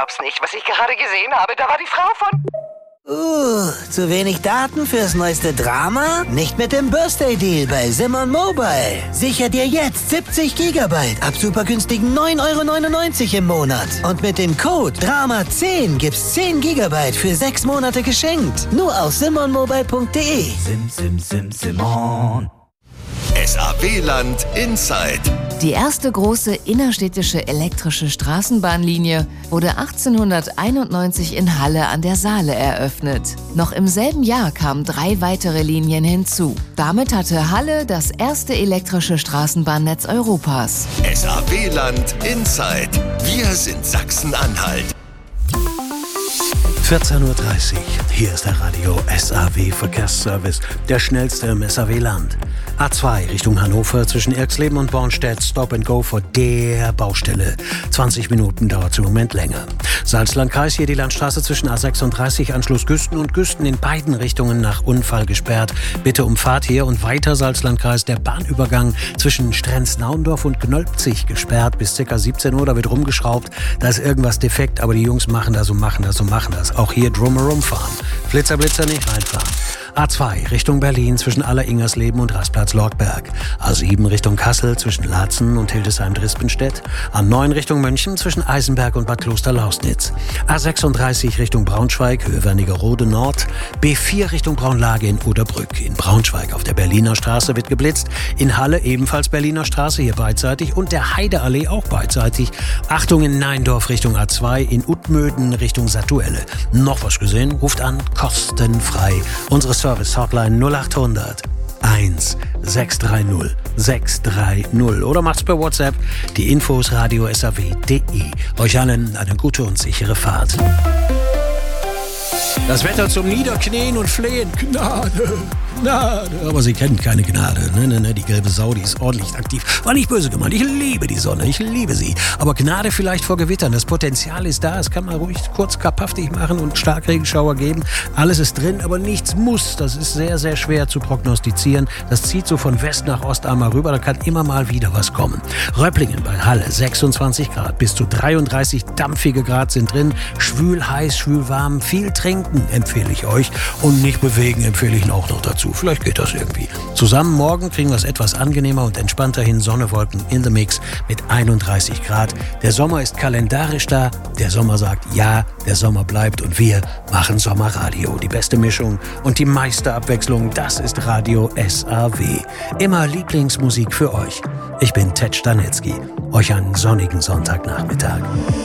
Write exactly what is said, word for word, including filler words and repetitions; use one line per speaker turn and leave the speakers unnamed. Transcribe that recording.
glaub's nicht, was ich gerade gesehen habe. Da war die Frau von...
Uh, zu wenig Daten fürs neueste Drama? Nicht mit dem Birthday-Deal bei Simon Mobile. Sicher dir jetzt siebzig Gigabyte ab super günstigen neun Euro neunundneunzig im Monat. Und mit dem Code Drama zehn gibt's zehn Gigabyte für sechs Monate geschenkt. Nur auf simon mobile punkt de.
Sim, sim, sim, Simon.
S A W-Land Inside.
Die erste große innerstädtische elektrische Straßenbahnlinie wurde achtzehnhunderteinundneunzig in Halle an der Saale eröffnet. Noch im selben Jahr kamen drei weitere Linien hinzu. Damit hatte Halle das erste elektrische Straßenbahnnetz Europas.
S A W-Land Inside. Wir sind Sachsen-Anhalt.
vierzehn Uhr dreißig. Hier ist der Radio S A W Verkehrsservice, der schnellste im S A W-Land. A zwei Richtung Hannover zwischen Irxleben und Bornstedt, Stop and Go vor der Baustelle. zwanzig Minuten dauert es im Moment länger. Salzlandkreis, hier die Landstraße zwischen A sechsunddreißig, Anschluss Güsten und Güsten in beiden Richtungen nach Unfall gesperrt. Bitte umfahrt hier und weiter Salzlandkreis, der Bahnübergang zwischen Strenz-Naundorf und Gnölpzig gesperrt bis ca. siebzehn Uhr, da wird rumgeschraubt. Da ist irgendwas defekt, aber die Jungs machen das und machen das und machen das. Auch hier drumherum fahren. Flitzer, Blitzer nicht reinfahren. A zwei Richtung Berlin zwischen Aller-Ingersleben und Rastplatz Lortberg. A sieben Richtung Kassel zwischen Laatzen und Hildesheim-Drispenstedt. A neun Richtung München zwischen Eisenberg und Bad Kloster-Lausnitz. A sechsunddreißig Richtung Braunschweig, Höhe Wernigerode Nord. B vier Richtung Braunlage in Oderbrück. In Braunschweig auf der Berliner Straße wird geblitzt. In Halle ebenfalls Berliner Straße, hier beidseitig. Und der Heideallee auch beidseitig. Achtung in Neindorf Richtung A zwei. In Utmöden Richtung Satuelle. Noch was gesehen? Ruft an, kostenfrei. Unsere Service Hotline null acht hundert eins sechs drei null sechs drei null oder macht's per WhatsApp. Die Infos radio s a w punkt de. Euch allen eine gute und sichere Fahrt. Das Wetter zum Niederknien und Flehen. Gnade, Gnade. Aber sie kennen keine Gnade. Ne, ne, ne, die gelbe Sau, die ist ordentlich aktiv. War nicht böse gemeint. Ich liebe die Sonne. Ich liebe sie. Aber Gnade vielleicht vor Gewittern. Das Potenzial ist da. Es kann mal ruhig kurz kapaftig machen und Starkregenschauer geben. Alles ist drin, aber nichts muss. Das ist sehr, sehr schwer zu prognostizieren. Das zieht so von West nach Ost einmal rüber. Da kann immer mal wieder was kommen. Röpplingen bei Halle, sechsundzwanzig Grad. Bis zu dreiunddreißig dampfige Grad sind drin. Schwül heiß, schwül warm. Viel trinken empfehle ich euch. Und nicht bewegen empfehle ich ihn auch noch dazu. Vielleicht geht das irgendwie. Zusammen morgen kriegen wir es etwas angenehmer und entspannter hin. Sonne, Wolken in the Mix mit einunddreißig Grad. Der Sommer ist kalendarisch da. Der Sommer sagt ja, der Sommer bleibt und wir machen Sommerradio. Die beste Mischung und die meiste Abwechslung, das ist Radio S A W. Immer Lieblingsmusik für euch. Ich bin Ted Stanitzky. Euch einen sonnigen Sonntagnachmittag.